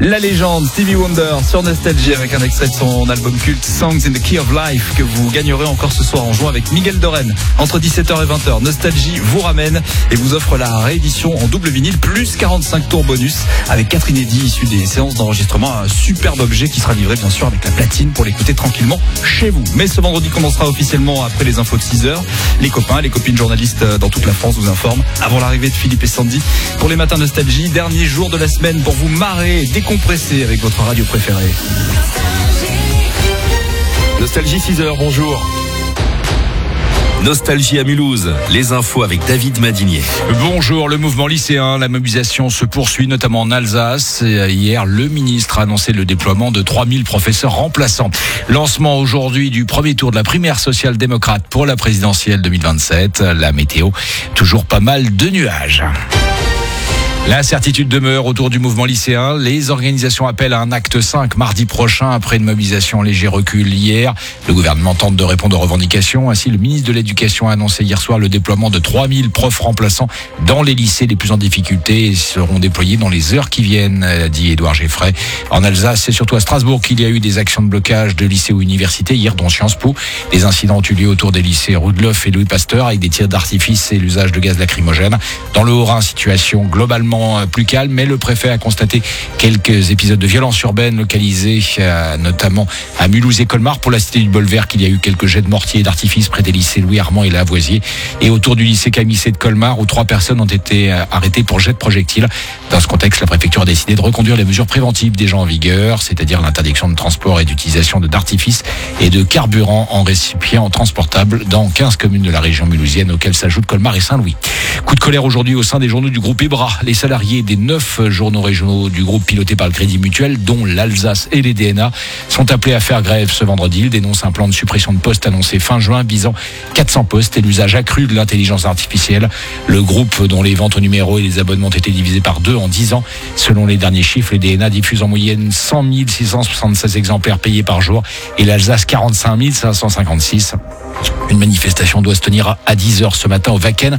La légende Stevie Wonder sur Nostalgie avec un extrait de son album culte Songs in the Key of Life que vous gagnerez encore ce soir en jouant avec Miguel Doren entre 17h et 20h. Nostalgie vous ramène et vous offre la réédition en double vinyle plus 45 tours bonus avec 4 inédits issus des séances d'enregistrement. Un superbe objet qui sera livré bien sûr avec la platine pour l'écouter tranquillement chez vous. Mais ce vendredi commencera officiellement après les infos de 6h. Les copains, les copines journalistes dans toute la France vous informent avant l'arrivée de Philippe et Sandy pour les matins Nostalgie. Dernier jour de la semaine pour vous marrer et décompresser avec votre radio préférée. Nostalgie 6h, bonjour. Nostalgie à Mulhouse, les infos avec David Madinier. Bonjour, le mouvement lycéen, la mobilisation se poursuit notamment en Alsace. Hier, le ministre a annoncé le déploiement de 3000 professeurs remplaçants. Lancement aujourd'hui du premier tour de la primaire social-démocrate pour la présidentielle 2027. La météo, toujours pas mal de nuages. L'incertitude demeure autour du mouvement lycéen. Les organisations appellent à un acte 5 mardi prochain après une mobilisation en léger recul hier. Le gouvernement tente de répondre aux revendications. Ainsi, le ministre de l'Éducation a annoncé hier soir le déploiement de 3000 profs remplaçants dans les lycées les plus en difficulté et seront déployés dans les heures qui viennent, dit Édouard Geffray. En Alsace, c'est surtout à Strasbourg qu'il y a eu des actions de blocage de lycées ou universités hier, dont Sciences Po. Les incidents ont eu lieu autour des lycées Rudloff et Louis Pasteur avec des tirs d'artifice et l'usage de gaz lacrymogène. Dans le Haut-Rhin, situation globalement plus calme, mais le préfet a constaté quelques épisodes de violence urbaine localisés notamment à Mulhouse et Colmar. Pour la cité du Bolvert, qu'il y a eu quelques jets de mortier et d'artifice près des lycées Louis Armand et Lavoisier et autour du lycée Camissé de Colmar où 3 personnes ont été arrêtées pour jet de projectiles. Dans ce contexte, la préfecture a décidé de reconduire les mesures préventives déjà en vigueur, c'est-à-dire l'interdiction de transport et d'utilisation d'artifices et de carburant en récipient transportable dans 15 communes de la région mulhousienne auxquelles s'ajoutent Colmar et Saint-Louis. Coup de colère aujourd'hui au sein des journaux du groupe EBRA. Les salariés des 9 journaux régionaux du groupe piloté par le Crédit Mutuel, dont l'Alsace et les DNA, sont appelés à faire grève ce vendredi. Ils dénoncent un plan de suppression de postes annoncé fin juin visant 400 postes et l'usage accru de l'intelligence artificielle. Le groupe dont les ventes au numéro et les abonnements ont été divisés par 2 en 10 ans. Selon les derniers chiffres, les DNA diffusent en moyenne 100 676 exemplaires payés par jour et l'Alsace 45 556. Une manifestation doit se tenir à 10h ce matin au Wacken